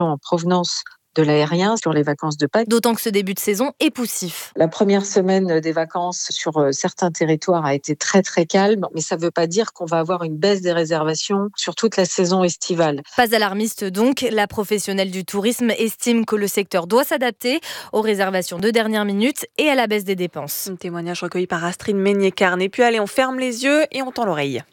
en provenance de l'aérien sur les vacances de Pâques. D'autant que ce début de saison est poussif. La première semaine des vacances sur certains territoires a été très très calme, mais ça ne veut pas dire qu'on va avoir une baisse des réservations sur toute la saison estivale. Pas alarmiste donc, la professionnelle du tourisme estime que le secteur doit s'adapter aux réservations de dernière minute et à la baisse des dépenses. Un témoignage recueilli par Astrid Meignet-Carne. Et puis allez, on ferme les yeux et on tend l'oreille.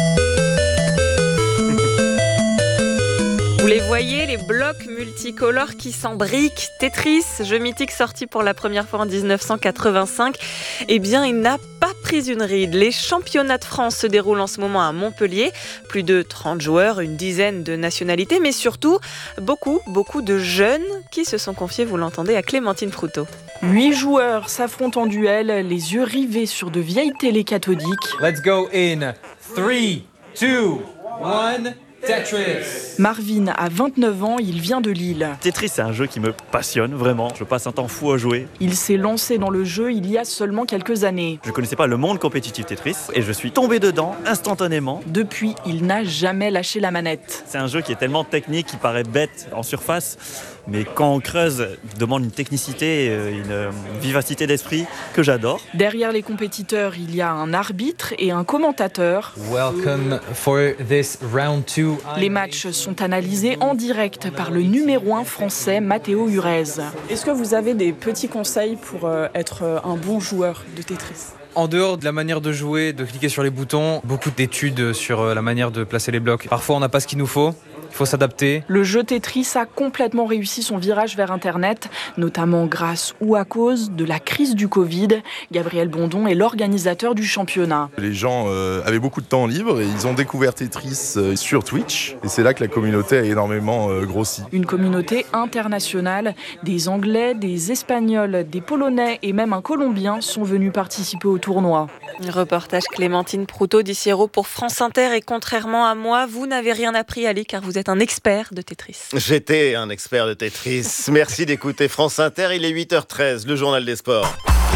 Vous les voyez, les blocs multicolores qui s'embriquent. Tetris, jeu mythique sorti pour la première fois en 1985, eh bien, il n'a pas pris une ride. Les championnats de France se déroulent en ce moment à Montpellier. Plus de 30 joueurs, une dizaine de nationalités, mais surtout beaucoup de jeunes qui se sont confiés, vous l'entendez, à Clémentine Proutot. 8 joueurs s'affrontent en duel, les yeux rivés sur de vieilles télés cathodiques. Let's go in 3, 2, 1... Tetris. Marvin a 29 ans, il vient de Lille. Tetris, c'est un jeu qui me passionne vraiment. Je passe un temps fou à jouer. Il s'est lancé dans le jeu il y a seulement quelques années. Je ne connaissais pas le monde compétitif Tetris et je suis tombé dedans instantanément. Depuis, il n'a jamais lâché la manette. C'est un jeu qui est tellement technique, qui paraît bête en surface, mais quand on creuse, il demande une technicité, une vivacité d'esprit que j'adore. Derrière les compétiteurs, il y a un arbitre et un commentateur. Welcome for this round 2. Les matchs sont analysés en direct par le numéro 1 français Matteo Hurez. Est-ce que vous avez des petits conseils pour être un bon joueur de Tetris ? En dehors de la manière de jouer, de cliquer sur les boutons, beaucoup d'études sur la manière de placer les blocs. Parfois, on n'a pas ce qu'il nous faut. Il faut s'adapter. Le jeu Tetris a complètement réussi son virage vers Internet, notamment grâce ou à cause de la crise du Covid. Gabriel Bondon est l'organisateur du championnat. Les gens avaient beaucoup de temps libre et ils ont découvert Tetris sur Twitch. Et c'est là que la communauté a énormément grossi. Une communauté internationale. Des Anglais, des Espagnols, des Polonais et même un Colombien sont venus participer au tournoi. Reportage Clémentine Proutot d'Iciero pour France Inter. Et contrairement à moi, vous n'avez rien appris, Ali, car vous êtes un expert de Tetris. J'étais un expert de Tetris. Merci d'écouter France Inter. Il est 8h13, le journal des sports.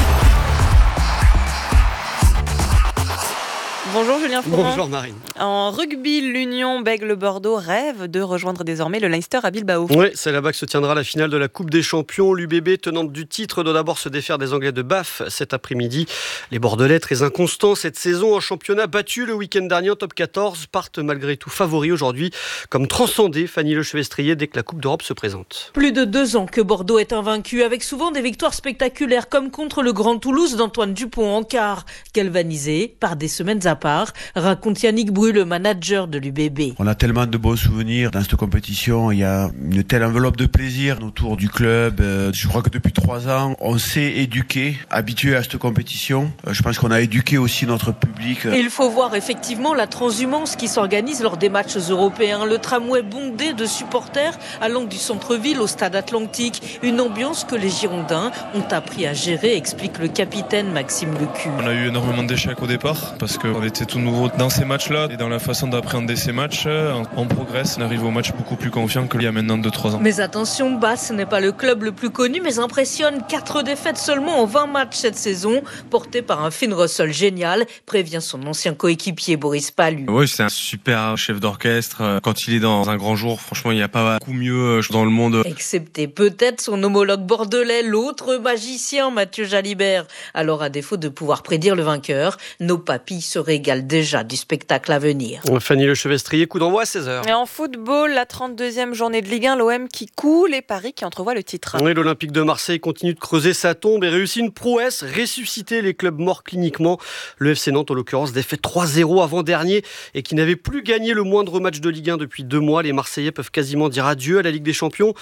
Bonjour Julien Fouran. Bonjour Marine. En rugby, l'Union Bègles-Bordeaux rêve de rejoindre désormais le Leinster à Bilbao. Oui, c'est là-bas que se tiendra la finale de la Coupe des Champions. L'UBB, tenante du titre, doit d'abord se défaire des Anglais de Bath cet après-midi. Les Bordelais, très inconstants cette saison en championnat, battus le week-end dernier en top 14, partent malgré tout favoris aujourd'hui, comme transcendés, Fanny Lechevestrier, dès que la Coupe d'Europe se présente. Plus de 2 ans que Bordeaux est invaincu, avec souvent des victoires spectaculaires, comme contre le Grand Toulouse d'Antoine Dupont en quart, galvanisé par des semaines à part, raconte Yannick Bru, le manager de l'UBB. On a tellement de bons souvenirs dans cette compétition, il y a une telle enveloppe de plaisir autour du club. Je crois que depuis 3 ans, on s'est éduqué, habitué à cette compétition. Je pense qu'on a éduqué aussi notre public. Et il faut voir effectivement la transhumance qui s'organise lors des matchs européens. Le tramway bondé de supporters allant du centre-ville au stade Atlantique. Une ambiance que les Girondins ont appris à gérer, explique le capitaine Maxime Lecu. On a eu énormément d'échecs au départ parce qu'on était tout nouveau dans ces matchs-là et dans la façon d'appréhender ces matchs. On progresse, on arrive au match beaucoup plus confiant qu'il y a maintenant 2-3 ans. Mais attention, Bath n'est pas le club le plus connu, mais impressionne. 4 défaites seulement en 20 matchs cette saison, porté par un Finn Russell génial, prévient son ancien coéquipier Boris Pallu. Oui, c'est un super chef d'orchestre. Quand il est dans un grand jour, franchement, il n'y a pas beaucoup mieux dans le monde. Excepté peut-être son homologue bordelais, l'autre magicien Mathieu Jalibert. Alors, à défaut de pouvoir prédire le vainqueur, nos papilles se régalent déjà du spectacle à venir. Fanny Lechevestrier, coup d'envoi à 16h. Et en football, la 32e journée de Ligue 1, l'OM qui coule et Paris qui entrevoit le titre. Oui, l'Olympique de Marseille continue de creuser sa tombe et réussit une prouesse, ressusciter les clubs morts cliniquement. Le FC Nantes, en l'occurrence, défait 3-0 avant-dernier et qui n'avait plus gagné le moindre match de Ligue 1 depuis 2 mois. Les Marseillais peuvent quasiment dire adieu à la Ligue des Champions.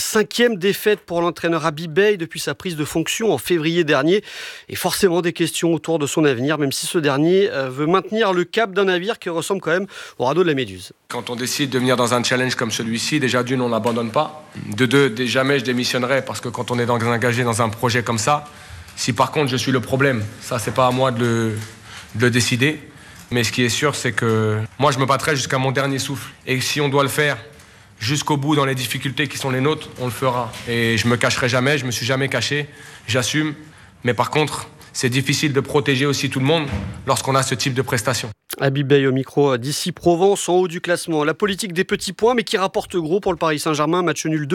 5e défaite pour l'entraîneur Habib Beye depuis sa prise de fonction en février dernier. Et forcément des questions autour de son avenir, même si ce dernier veut maintenir le cap d'un navire qui ressemble quand même au radeau de la Méduse. Quand on décide de venir dans un challenge comme celui-ci, déjà d'une, on n'abandonne pas. De deux, jamais je démissionnerai parce que quand on est engagé dans un projet comme ça, si par contre je suis le problème, ça c'est pas à moi de le décider. Mais ce qui est sûr, c'est que moi je me battrai jusqu'à mon dernier souffle. Et si on doit le faire jusqu'au bout dans les difficultés qui sont les nôtres, on le fera. Et je me cacherai jamais, je me suis jamais caché, j'assume. Mais par contre, c'est difficile de protéger aussi tout le monde lorsqu'on a ce type de prestations. Habib Beye au micro d'ici Provence, en haut du classement. La politique des petits points, mais qui rapporte gros pour le Paris Saint-Germain. Match nul 2